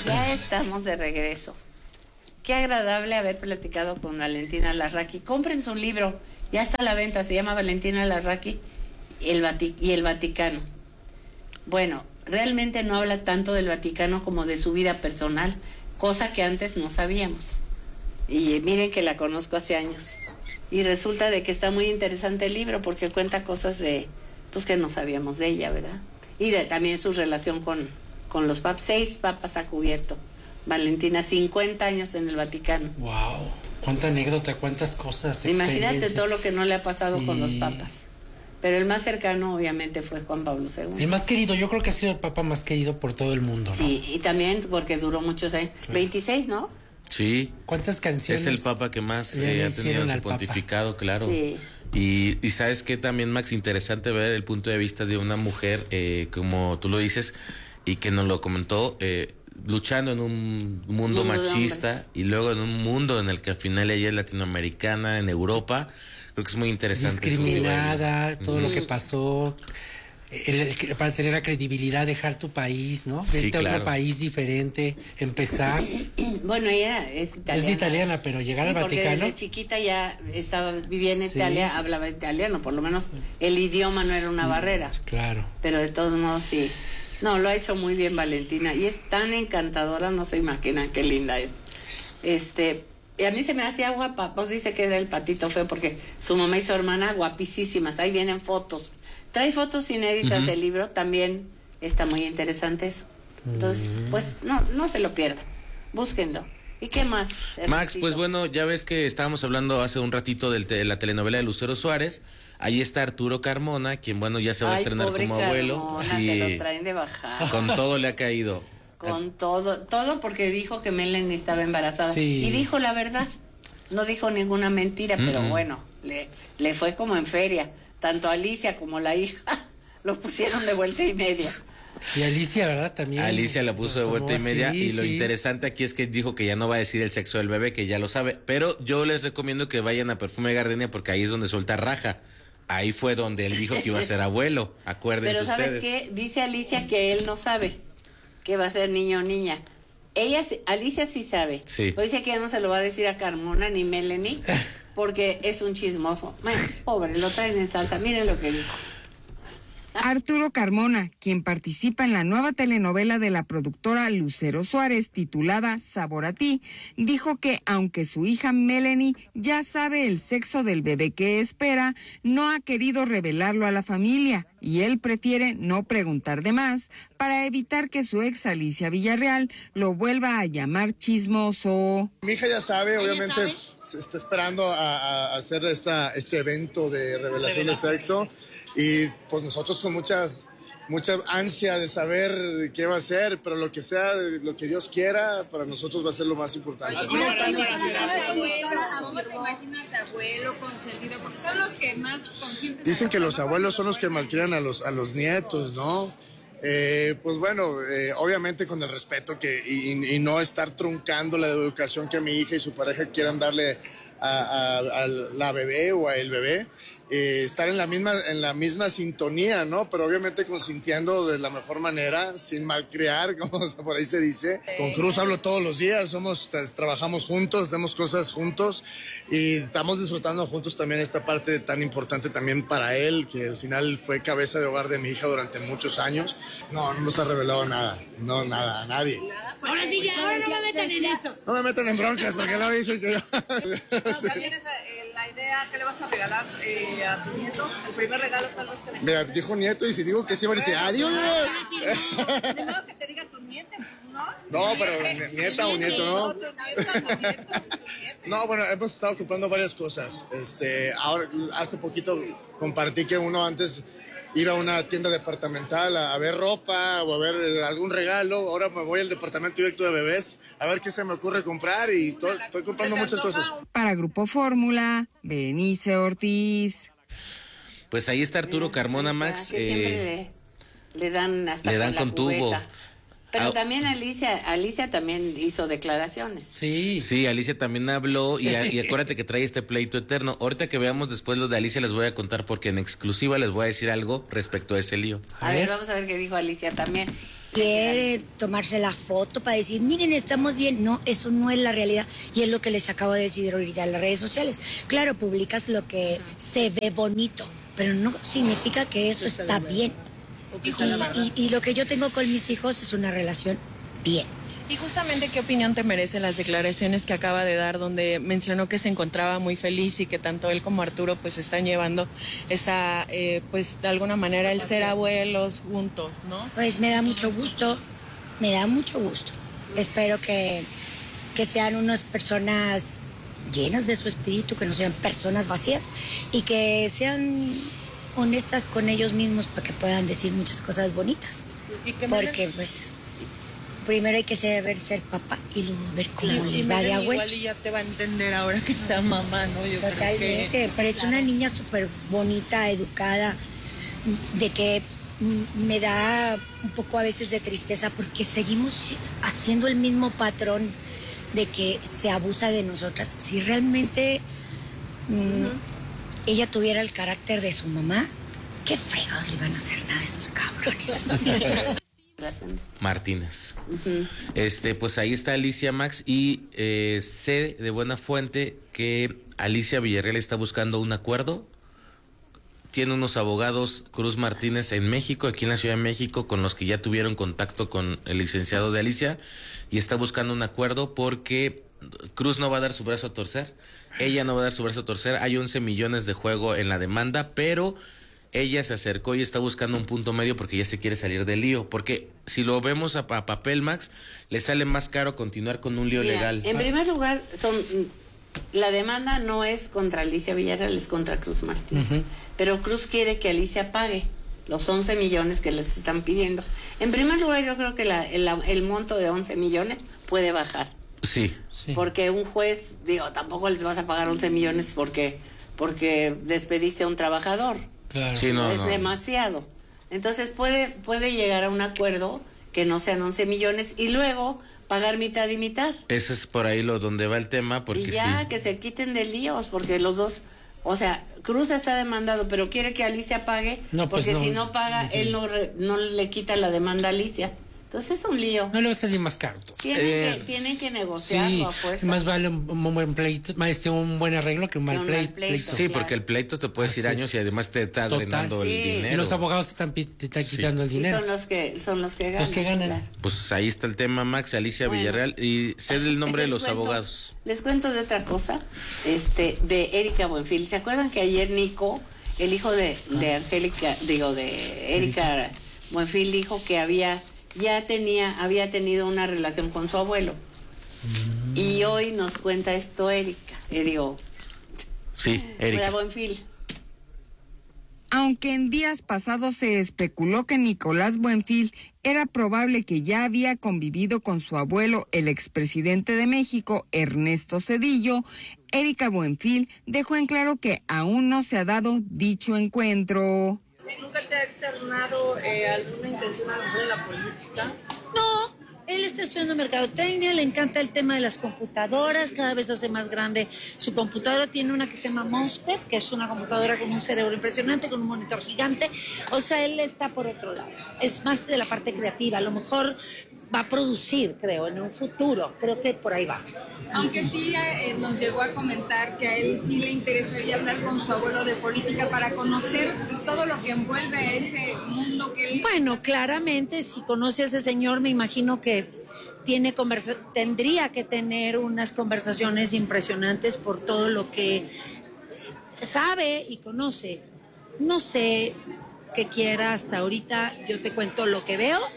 Ya estamos de regreso. Qué agradable haber platicado con Valentina Larraqui. Compren su libro, ya está a la venta, se llama Valentina Larraqui y el Vaticano. Bueno, realmente no habla tanto del Vaticano como de su vida personal, cosa que antes no sabíamos. Y miren que la conozco hace años. Y resulta de que está muy interesante el libro porque cuenta cosas pues que no sabíamos de ella, ¿verdad? Y también su relación con los papas. 6 papas ha cubierto Valentina, 50 años en el Vaticano. Wow, cuánta anécdota, cuántas cosas. Imagínate todo lo que no le ha pasado con los papas. Pero el más cercano obviamente fue Juan Pablo II. El más querido, yo creo que ha sido el papa más querido por todo el mundo, ¿no? Sí, y también porque duró muchos años. Claro. 26, ¿no? Sí. ¿Cuántas canciones? Es el papa que más ha tenido en su pontificado, claro. Sí. Y sabes que también, Max, interesante ver el punto de vista de una mujer, como tú lo dices, y que nos lo comentó, luchando en un mundo machista y luego en un mundo en el que al final ella es latinoamericana, en Europa. Creo que es muy interesante. Discriminada, todo lo que pasó. Para tener la credibilidad, dejar tu país, ¿no? Sí, vete a otro país diferente, empezar. Bueno, ella es italiana. Es italiana, pero llegar al Vaticano. Desde chiquita ya vivía en Italia, hablaba italiano, por lo menos el idioma no era una barrera. Claro. Pero de todos modos sí. No, lo ha hecho muy bien Valentina y es tan encantadora, no se imaginan qué linda es. Y a mí se me hacía guapa, pues dice que era el patito feo porque su mamá y su hermana guapísimas, ahí vienen fotos. Trae fotos inéditas del libro, también está muy interesante eso. Entonces, pues no se lo pierdan, búsquenlo. ¿Y qué más, Ernestito? Max, pues bueno, ya ves que estábamos hablando hace un ratito de la telenovela de Lucero Suárez. Ahí está Arturo Carmona, quien bueno ya se va a estrenar como abuelo. Sí, se lo traen de bajada. Con todo le ha caído. Con todo porque dijo que Melanie estaba embarazada. Sí. Y dijo la verdad. No dijo ninguna mentira, pero bueno, le fue como en feria. Tanto Alicia como la hija lo pusieron de vuelta y media. Y Alicia, ¿verdad? También. Alicia la puso de vuelta y media. Sí, y lo interesante aquí es que dijo que ya no va a decir el sexo del bebé, que ya lo sabe. Pero yo les recomiendo que vayan a Perfume Gardenia porque ahí es donde suelta raja. Ahí fue donde él dijo que iba a ser abuelo. Acuérdense ustedes. Pero ¿sabes qué? Dice Alicia que él no sabe que va a ser niño o niña. Alicia sí sabe. Sí. Pero dice que ya no se lo va a decir a Carmona ni Melanie porque es un chismoso. Bueno, pobre, lo traen en salsa. Miren lo que dijo. Arturo Carmona, quien participa en la nueva telenovela de la productora Lucero Suárez titulada Sabor a ti, dijo que aunque su hija Melanie ya sabe el sexo del bebé que espera, no ha querido revelarlo a la familia y él prefiere no preguntar de más para evitar que su ex Alicia Villarreal lo vuelva a llamar chismoso. Mi hija ya sabe, obviamente se está esperando a hacer este evento de revelación de sexo. Y pues nosotros con mucha ansia de saber qué va a ser, pero lo que sea, lo que Dios quiera, para nosotros va a ser lo más importante. ¿Cómo te imaginas abuelo consentido? Porque son los que más consienten. Dicen que los abuelos son los que malcrian a los nietos, ¿no? Pues bueno, obviamente con el respeto y no estar truncando la educación que mi hija y su pareja quieran darle a la bebé o a el bebé, estar en la misma sintonía, ¿no? Pero obviamente consintiendo de la mejor manera, sin malcriar, como por ahí se dice. Con Cruz hablo todos los días, trabajamos juntos, hacemos cosas juntos y estamos disfrutando juntos también esta parte tan importante también para él, que al final fue cabeza de hogar de mi hija durante muchos años. No nos ha revelado nada, nada, a nadie. Ahora sí, ahora no me metan en eso. No me metan en broncas porque luego dicen que yo... ¿Tienes la idea que le vas a regalar a tu nieto? El primer regalo tal vez que le... Mira, dijo nieto y si digo que sí va a decir adiós. Primero que te diga tu nieto, ¿no? No, pero nieta o nieto, ¿no? No, bueno, hemos estado comprando varias cosas. Ahora, hace poquito compartí que uno antes iba a una tienda departamental a ver ropa o a ver algún regalo. Ahora me voy al departamento directo de bebés a ver qué se me ocurre comprar y estoy comprando muchas cosas. Para Grupo Fórmula, Benice Ortiz. Pues ahí está Arturo Carmona, Max. Le dan hasta le dan con tubo. Pero también Alicia también hizo declaraciones. Sí, Alicia también habló y acuérdate que trae este pleito eterno. Ahorita que veamos después lo de Alicia les voy a contar porque en exclusiva les voy a decir algo respecto a ese lío. A ver, vamos a ver qué dijo Alicia también. quiere tomarse la foto para decir, miren, estamos bien. No, eso no es la realidad y es lo que les acabo de decir ahorita en las redes sociales. Claro, publicas lo que se ve bonito, pero no significa que eso está bien. Y lo que yo tengo con mis hijos es una relación bien. Y justamente, ¿qué opinión te merecen las declaraciones que acaba de dar, donde mencionó que se encontraba muy feliz y que tanto él como Arturo pues están llevando esta, pues de alguna manera el ser abuelos juntos, ¿no? Pues me da mucho gusto. Espero que sean unas personas llenas de su espíritu, que no sean personas vacías y que sean honestas con ellos mismos para que puedan decir muchas cosas bonitas. Porque pues primero hay que saber ser papá y luego ver cómo les va de abuelo. Igual y ya te va a entender ahora que sea mamá, ¿no? Yo Totalmente, creo que... pero es una niña súper bonita, educada, de que me da un poco a veces de tristeza porque seguimos haciendo el mismo patrón de que se abusa de nosotras. Si realmente ella tuviera el carácter de su mamá, ¿qué fregados le iban a hacer nada a esos cabrones? Martínez. Pues ahí está Alicia, Max, y sé de buena fuente que Alicia Villarreal está buscando un acuerdo. Tiene unos abogados, Cruz Martínez, en México, aquí en la Ciudad de México, con los que ya tuvieron contacto con el licenciado de Alicia, y está buscando un acuerdo porque Cruz no va a dar su brazo a torcer, ella no va a dar su brazo a torcer, hay 11 millones de juego en la demanda, pero ella se acercó y está buscando un punto medio porque ya se quiere salir del lío, porque si lo vemos a papel, Max, le sale más caro continuar con un lío legal. En primer lugar, la demanda no es contra Alicia Villarreal, es contra Cruz Martínez. Pero Cruz quiere que Alicia pague los 11 millones que les están pidiendo. En primer lugar, yo creo que el monto de 11 millones puede bajar. Sí. Porque un juez, tampoco les vas a pagar 11 millones porque despediste a un trabajador. Claro. Sí, es demasiado. Entonces puede llegar a un acuerdo que no sean 11 millones y luego pagar mitad y mitad. Eso es por ahí donde va el tema, porque y ya que se quiten de líos, porque los dos, o sea, Cruz está demandado, pero quiere que Alicia pague, porque si no paga, él no le quita la demanda a Alicia. Entonces es un lío. No le va a salir más caro. Tienen que negociarlo a fuerza. Más vale un buen pleito, un buen arreglo que un mal pleito. Sí, porque el pleito te puede decir años y además te está drenando el dinero. Y los abogados te están quitando el dinero. Son los que ganan. Los que ganan. Claro. Pues ahí está el tema, Max, Alicia Villarreal, y sé el nombre de los abogados. Les cuento de otra cosa, de Erika Buenfil. ¿Se acuerdan que ayer Nico, el hijo de Angélica, de Erika Buenfil, dijo que había tenido una relación con su abuelo? Y hoy nos cuenta esto Erika. Sí, Erika. Buenfil. Aunque en días pasados se especuló que Nicolás Buenfil era probable que ya había convivido con su abuelo, el expresidente de México, Ernesto Zedillo, Erika Buenfil dejó en claro que aún no se ha dado dicho encuentro. ¿Nunca te ha externado alguna intención a lo mejor de la política? No, él está estudiando mercadotecnia, le encanta el tema de las computadoras, cada vez hace más grande su computadora, tiene una que se llama Monster, que es una computadora con un cerebro impresionante, con un monitor gigante, o sea, él está por otro lado, es más de la parte creativa, a lo mejor va a producir, creo, en un futuro, creo que por ahí va. Aunque sí nos llegó a comentar que a él sí le interesaría hablar con su abuelo de política para conocer todo lo que envuelve a ese mundo que él... Bueno, claramente, si conoce a ese señor, me imagino que tendría que tener unas conversaciones impresionantes por todo lo que sabe y conoce. No sé qué quiera hasta ahorita, yo te cuento lo que veo.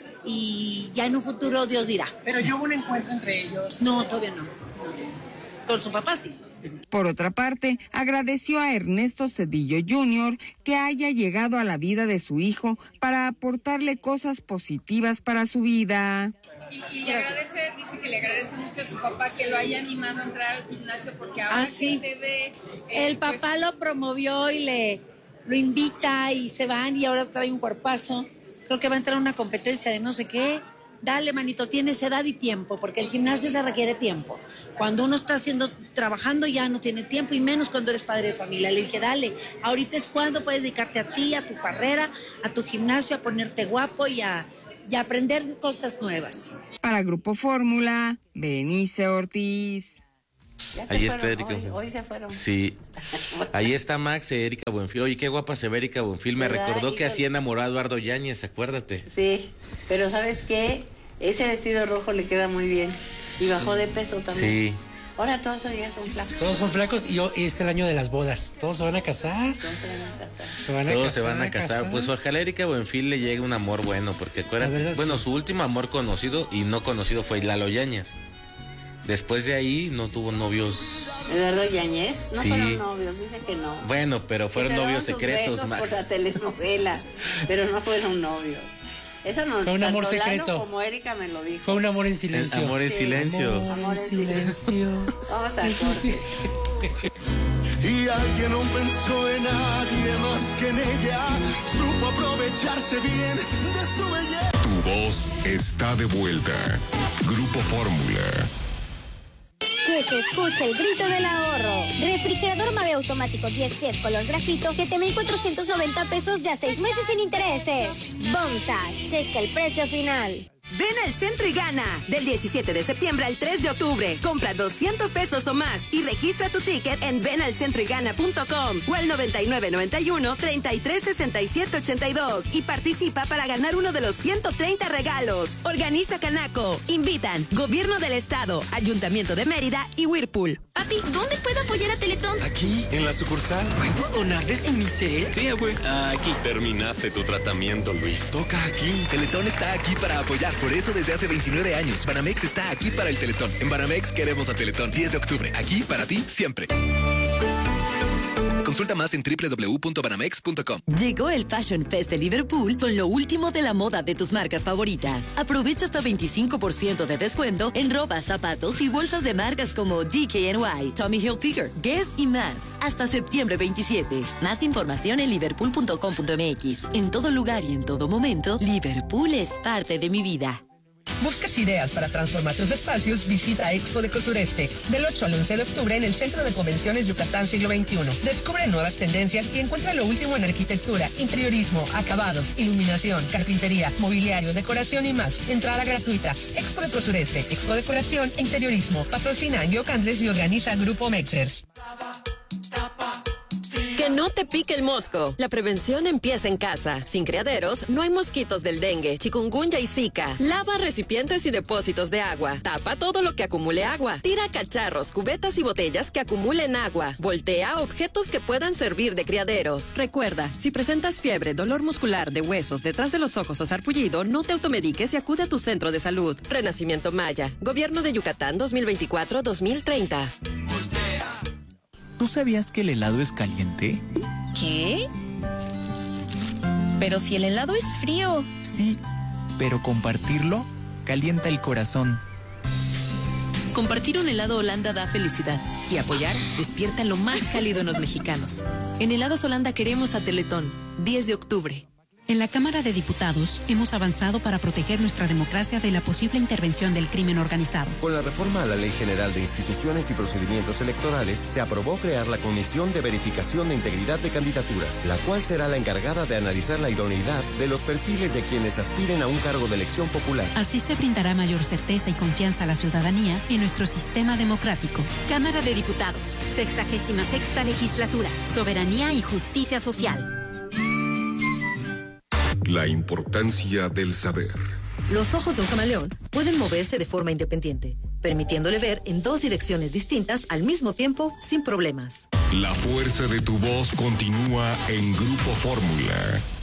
Y ya en un futuro Dios dirá. ¿Pero ya hubo un encuentro entre ellos? No, todavía no. Con su papá sí. Por otra parte, agradeció a Ernesto Zedillo Jr. que haya llegado a la vida de su hijo para aportarle cosas positivas para su vida. Y le agradece, dice que le agradece mucho a su papá que lo haya animado a entrar al gimnasio porque ahora sí. Que se ve... el papá lo promovió y lo invita y se van y ahora trae un cuerpazo. Creo que va a entrar a una competencia de no sé qué. Dale, manito, tienes edad y tiempo, porque el gimnasio se requiere tiempo. Cuando uno está trabajando ya no tiene tiempo, y menos cuando eres padre de familia. Le dije, dale, ahorita es cuando puedes dedicarte a ti, a tu carrera, a tu gimnasio, a ponerte guapo y a y aprender cosas nuevas. Para Grupo Fórmula, Berenice Ortiz. Ahí está Erika. Hoy se fueron. Sí. Ahí está Max, Erika Buenfil. Oye, qué guapa se ve Erika Buenfil. Me recordó que así enamoró a Eduardo Yáñez, acuérdate. Sí, pero ¿sabes qué? Ese vestido rojo le queda muy bien. Y bajó de peso también. Sí. Ahora todos ya son flacos. Todos son flacos y es el año de las bodas. Todos se van a casar. Todos se van a casar. Pues ojalá a Erika Buenfil le llegue un amor bueno, porque acuérdate, bueno, sí. Su último amor conocido y no conocido fue Lalo Yáñez. Después de ahí no tuvo novios. ¿Eduardo Yáñez? No sí. Fueron novios, dice que no. Bueno, pero fueron novios secretos, Max. Por la telenovela, pero no fueron novios. Eso no, fue un amor tanto secreto. Lalo como Erika me lo dijo. Fue un amor en silencio. Amor en silencio. Amor en silencio. Vamos a corte. Y alguien no pensó en nadie más que en ella. Supo aprovecharse bien de su belleza. Tu voz está de vuelta. Grupo Fórmula. Que se escuche el grito del ahorro. Refrigerador Mave automático 10 pies color grafito, 7,490 pesos ya 6 meses sin intereses. Bonsa, checa el precio final. Ven al centro y gana. Del 17 de septiembre al 3 de octubre. Compra 200 pesos o más y registra tu ticket en venalcentroygana.com o al 9991-336782 y participa para ganar uno de los 130 regalos. Organiza Canaco. Invitan Gobierno del Estado, Ayuntamiento de Mérida y Whirlpool. Papi, ¿dónde puedo apoyar a Teletón? Aquí, en la sucursal. ¿Puedo donarles en mi cel? Sí, abue. Aquí. Terminaste tu tratamiento, Luis. Toca aquí. Teletón está aquí para apoyar. Por eso desde hace 29 años, Banamex está aquí para el Teletón. En Banamex queremos a Teletón. 10 de octubre, aquí para ti siempre. Consulta más en www.banamex.com. Llegó el Fashion Fest de Liverpool con lo último de la moda de tus marcas favoritas. Aprovecha hasta 25% de descuento en ropa, zapatos y bolsas de marcas como DKNY, Tommy Hilfiger, Guess y más. Hasta septiembre 27. Más información en liverpool.com.mx. En todo lugar y en todo momento, Liverpool es parte de mi vida. ¿Buscas ideas para transformar tus espacios? Visita Expo Deco Sureste del 8 al 11 de octubre en el Centro de Convenciones Yucatán Siglo XXI. Descubre nuevas tendencias y encuentra lo último en arquitectura, interiorismo, acabados, iluminación, carpintería, mobiliario, decoración y más. Entrada gratuita. Expo Deco Sureste, Expo Decoración e Interiorismo. Patrocina Yo Candles y organiza Grupo Mexers. Que no te pique el mosco. La prevención empieza en casa. Sin criaderos, no hay mosquitos del dengue, chikungunya y zika. Lava recipientes y depósitos de agua. Tapa todo lo que acumule agua. Tira cacharros, cubetas y botellas que acumulen agua. Voltea objetos que puedan servir de criaderos. Recuerda, si presentas fiebre, dolor muscular de huesos, detrás de los ojos o sarpullido, no te automediques y acude a tu centro de salud. Renacimiento Maya. Gobierno de Yucatán 2024-2030. ¿Tú sabías que el helado es caliente? ¿Qué? Pero si el helado es frío. Sí, pero compartirlo calienta el corazón. Compartir un helado Holanda da felicidad y apoyar despierta lo más cálido en los mexicanos. En Helados Holanda queremos a Teletón, 10 de octubre. En la Cámara de Diputados hemos avanzado para proteger nuestra democracia de la posible intervención del crimen organizado. Con la reforma a la Ley General de Instituciones y Procedimientos Electorales, se aprobó crear la Comisión de Verificación de Integridad de Candidaturas, la cual será la encargada de analizar la idoneidad de los perfiles de quienes aspiren a un cargo de elección popular. Así se brindará mayor certeza y confianza a la ciudadanía en nuestro sistema democrático. Cámara de Diputados, 66ª Legislatura, Soberanía y Justicia Social. La importancia del saber. Los ojos de un camaleón pueden moverse de forma independiente, permitiéndole ver en dos direcciones distintas al mismo tiempo sin problemas. La fuerza de tu voz continúa en Grupo Fórmula.